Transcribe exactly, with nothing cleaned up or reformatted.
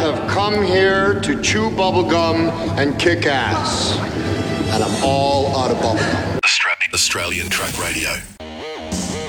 have come here to chew bubblegum and kick ass. And I'm all out of bubblegum. Australian Track Radio.